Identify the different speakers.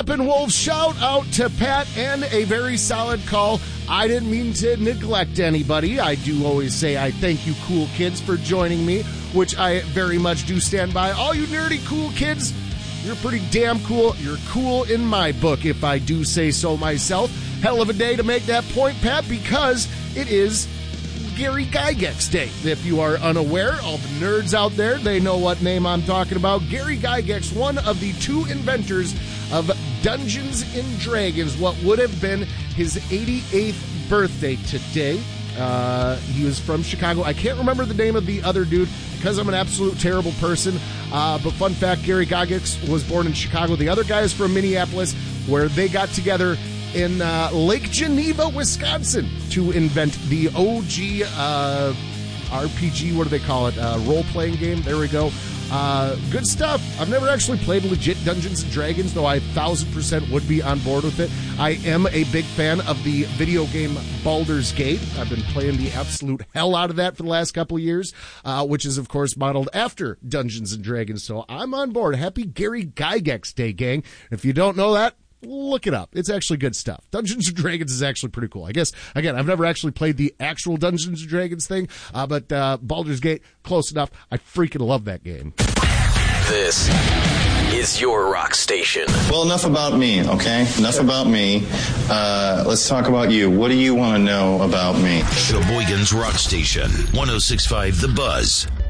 Speaker 1: Steppenwolf, shout out to Pat, and a very solid call. I didn't mean to neglect anybody. I do always say I thank you, cool kids, for joining me, which I very much do stand by. All you nerdy cool kids, you're pretty damn cool. You're cool in my book, if I do say so myself. Hell of a day to make that point, Pat, because it is Gary Gygax Day. If you are unaware, all the nerds out there, they know what name I'm talking about. Gary Gygax, one of the two inventors of Dungeons and Dragons, what would have been his 88th birthday today. He was from Chicago. I can't remember the name of the other dude because I'm an absolute terrible person. But fun fact, Gary Gygax was born in Chicago. The other guy is from Minneapolis, where they got together in Lake Geneva, Wisconsin, to invent the OG RPG, what do they call it? Role-playing game. There we go. Good stuff. I've never actually played legit Dungeons & Dragons, though I 1,000% would be on board with it. I am a big fan of the video game Baldur's Gate. I've been playing the absolute hell out of that for the last couple of years, which is, of course, modeled after Dungeons & Dragons. So I'm on board. Happy Gary Gygax Day, gang. If you don't know that, look it up. It's actually good stuff. Dungeons & Dragons is actually pretty cool. I guess, again, I've never actually played the actual Dungeons & Dragons thing, but Baldur's Gate, close enough. I freaking love that game.
Speaker 2: This is your rock station.
Speaker 3: Well, enough about me, okay? Enough about me. Let's talk about you. What do you want to know about me?
Speaker 2: Sheboygan's Rock Station, 106.5 The Buzz.